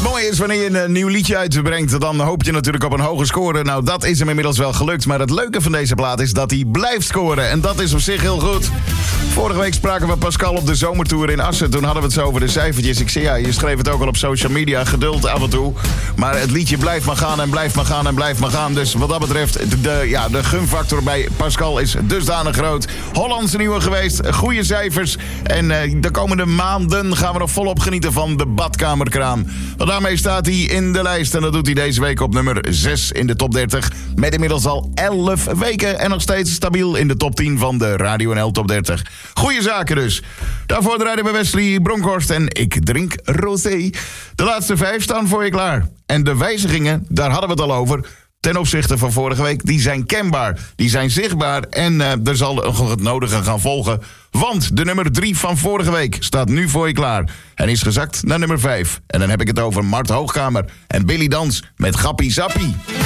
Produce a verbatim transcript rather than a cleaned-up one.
mooie is, wanneer je een nieuw liedje uitbrengt, dan hoop je natuurlijk op een hoge score. Nou, dat is hem inmiddels wel gelukt. Maar het leuke van deze plaat is dat hij blijft scoren. En dat is op zich heel goed. Vorige week spraken we Pascal op de zomertour in Assen. Toen hadden we het zo over de cijfertjes. Ik zei, ja, je schreef het ook al op social media. Geduld af en toe. Maar het liedje blijft maar gaan en blijft maar gaan en blijft maar gaan. Dus wat dat betreft, de, ja, de gunfactor bij Pascal is dusdanig groot. Hollandse nieuwe geweest, goede cijfers. En uh, de komende maanden gaan we nog volop genieten van de badkamerkraan. Want daarmee staat hij in de lijst. En dat doet hij deze week op nummer zes in de top dertig. Met inmiddels al elf weken. En nog steeds stabiel in de top tien van de Radio N L top dertig. Goeie zaken dus. Daarvoor draaien we Wesley Bronkhorst en Ik Drink Rosé. De laatste vijf staan voor je klaar. En de wijzigingen, daar hadden we het al over, ten opzichte van vorige week, die zijn kenbaar. Die zijn zichtbaar en uh, er zal nog het nodige gaan volgen. Want de nummer drie van vorige week staat nu voor je klaar. En is gezakt naar nummer vijf. En dan heb ik het over Mart Hoogkamer en Billy Dans met Gappie Zappie.